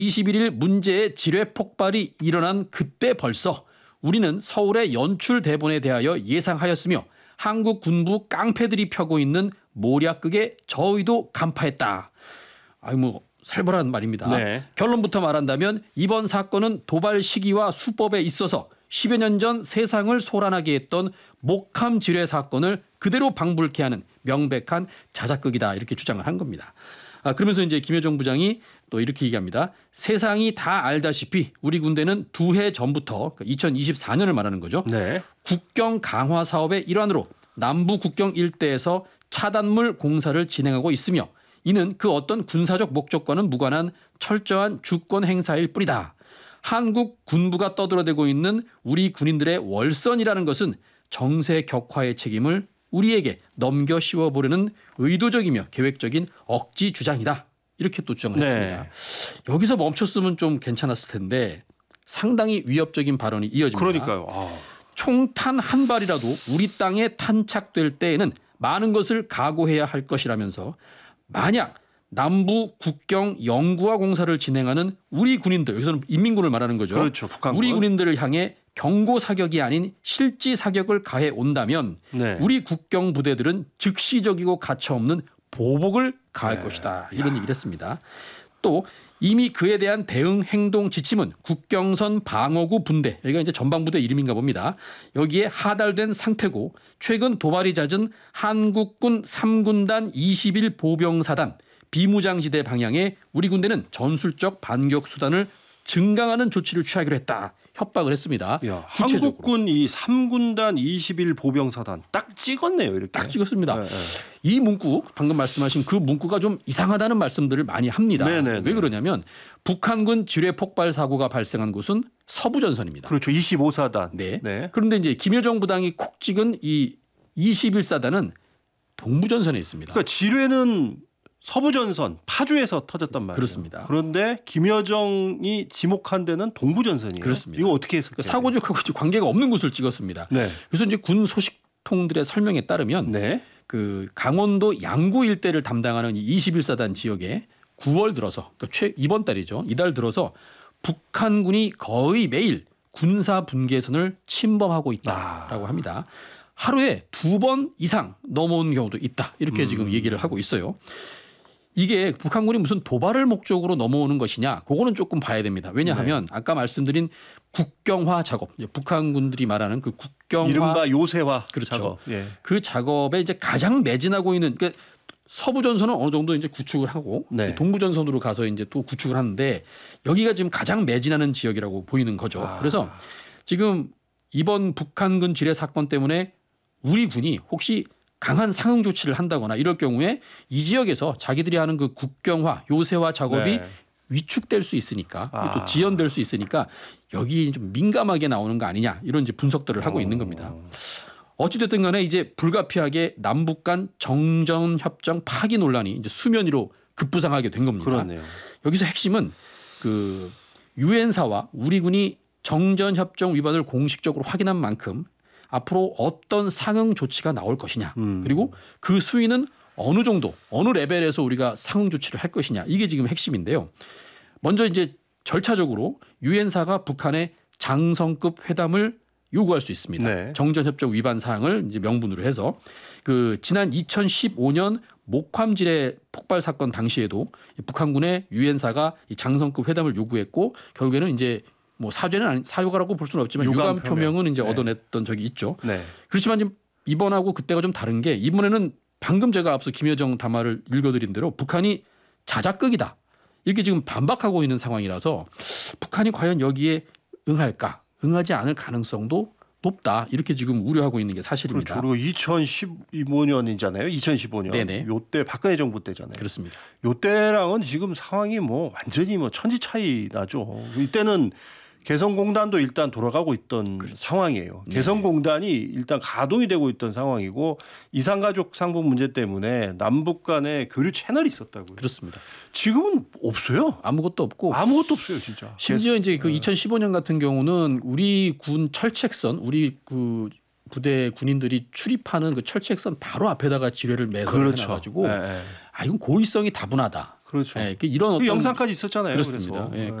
21일 문제의 지뢰 폭발이 일어난 그때 벌써 우리는 서울의 연출 대본에 대하여 예상하였으며 한국 군부 깡패들이 펴고 있는 모략극의 저의도 간파했다. 아유 뭐 살벌한 말입니다. 네. 결론부터 말한다면 이번 사건은 도발 시기와 수법에 있어서 10여 년 전 세상을 소란하게 했던 목함 지뢰 사건을 그대로 방불케 하는 명백한 자작극이다 이렇게 주장을 한 겁니다. 그러면서 이제 김여정 부장이 또 이렇게 얘기합니다. 세상이 다 알다시피 우리 군대는 2해 전부터 2024년을 말하는 거죠. 네. 국경 강화 사업의 일환으로 남부 국경 일대에서 차단물 공사를 진행하고 있으며 이는 그 어떤 군사적 목적과는 무관한 철저한 주권 행사일 뿐이다. 한국 군부가 떠들어대고 있는 우리 군인들의 월선이라는 것은 정세 격화의 책임을 우리에게 넘겨 씌워보려는 의도적이며 계획적인 억지 주장이다. 이렇게 또 주장을 했습니다. 여기서 멈췄으면 좀 괜찮았을 텐데 상당히 위협적인 발언이 이어집니다. 그러니까요. 총탄 한 발이라도 우리 땅에 탄착될 때에는 많은 것을 각오해야 할 것이라면서 만약 남부 국경 영구화 공사를 진행하는 우리 군인들, 여기서는 인민군을 말하는 거죠. 그렇죠. 북한군. 우리 군인들을 향해 경고 사격이 아닌 실지 사격을 가해 온다면 네. 우리 국경 부대들은 즉시적이고 가차없는 보복을 가할 것이다. 이런 얘기를 했습니다. 또 이미 그에 대한 대응 행동 지침은 국경선 방어구 분대, 여기가 이제 전방부대 이름인가 봅니다. 여기에 하달된 상태고 최근 도발이 잦은 한국군 3군단 21 보병사단 비무장지대 방향에 우리 군대는 전술적 반격 수단을 증강하는 조치를 취하기로 했다. 협박을 했습니다. 야, 한국군 이 3군단 21 보병사단 딱 찍었네요. 이렇게. 딱 찍었습니다. 네, 네. 이 문구 방금 말씀하신 그 문구가 좀 이상하다는 말씀들을 많이 합니다. 네네네. 왜 그러냐면 북한군 지뢰 폭발 사고가 발생한 곳은 서부전선입니다. 그렇죠. 25사단. 네. 네. 그런데 이제 김여정 부당이 콕 찍은 이 21사단은 동부전선에 있습니다. 그러니까 지뢰는 서부전선 파주에서 터졌단 말이에요. 그렇습니다. 그런데 김여정이 지목한 데는 동부전선이에요. 그렇습니다. 이거 어떻게 해석해요? 사고적하고 관계가 없는 곳을 찍었습니다. 네. 그래서 이제 군 소식통들의 설명에 따르면 네. 그 강원도 양구 일대를 담당하는 이 21사단 지역에 9월 들어서 그러니까 이번 달이죠. 이달 들어서 북한군이 거의 매일 군사 분계선을 침범하고 있다라고 합니다. 하루에 2번 이상 넘어온 경우도 있다. 이렇게 지금 얘기를 하고 있어요. 이게 북한군이 무슨 도발을 목적으로 넘어오는 것이냐, 그거는 조금 봐야 됩니다. 왜냐하면 아까 말씀드린 국경화 작업, 북한군들이 말하는 그 국경화, 이른바 요새화 그렇죠. 작업. 예. 그 작업에 이제 가장 매진하고 있는 그러니까 서부 전선은 어느 정도 이제 구축을 하고 네. 동부 전선으로 가서 이제 또 구축을 하는데 여기가 지금 가장 매진하는 지역이라고 보이는 거죠. 그래서 지금 이번 북한군 지뢰 사건 때문에 우리 군이 혹시 강한 상응 조치를 한다거나 이럴 경우에 이 지역에서 자기들이 하는 그 국경화, 요새화 작업이 네. 위축될 수 있으니까 또 지연될 수 있으니까 여기 좀 민감하게 나오는 거 아니냐 이런 이제 분석들을 하고 있는 겁니다. 어찌됐든 간에 이제 불가피하게 남북 간 정전협정 파기 논란이 이제 수면 위로 급부상하게 된 겁니다. 그렇네요. 여기서 핵심은 그 유엔사와 우리 군이 정전협정 위반을 공식적으로 확인한 만큼 앞으로 어떤 상응 조치가 나올 것이냐 그리고 그 수위는 어느 정도 어느 레벨에서 우리가 상응 조치를 할 것이냐 이게 지금 핵심인데요. 먼저 이제 절차적으로 유엔사가 북한의 장성급 회담을 요구할 수 있습니다. 네. 정전협정 위반 사항을 이제 명분으로 해서 그 지난 2015년 목함지뢰 폭발 사건 당시에도 북한군의 유엔사가 이 장성급 회담을 요구했고 결국에는 이제 뭐 사죄는 사유가라고 볼 수는 없지만 유감 표명은 이제 얻어냈던 적이 있죠. 네. 그렇지만 이번하고 그때가 좀 다른 게 이번에는 방금 제가 앞서 김여정 담화를 읽어드린 대로 북한이 자작극이다. 이렇게 지금 반박하고 있는 상황이라서 북한이 과연 여기에 응할까? 응하지 않을 가능성도 높다. 이렇게 지금 우려하고 있는 게 사실입니다. 그렇죠. 그리고 2015년이잖아요. 2015년. 네네. 요때 박근혜 정부 때잖아요. 그렇습니다. 요때랑은 지금 상황이 뭐 완전히 뭐 천지 차이 나죠. 이때는 개성공단도 일단 돌아가고 있던 상황이에요. 네. 개성공단이 일단 가동이 되고 있던 상황이고 이산가족 상봉 문제 때문에 남북 간에 교류 채널이 있었다고요. 그렇습니다. 지금은 없어요. 아무것도 없고 아무것도 없어요, 진짜. 심지어 이제 그 2015년 같은 경우는 우리 군 철책선, 우리 그 부대 군인들이 출입하는 그 철책선 바로 앞에다가 지뢰를 매설해 그렇죠. 놔가지고 네. 아 이건 고의성이 다분하다. 그렇죠. 예, 이런 그 어떤 영상까지 있었잖아요. 그렇습니다. 그래서. 예,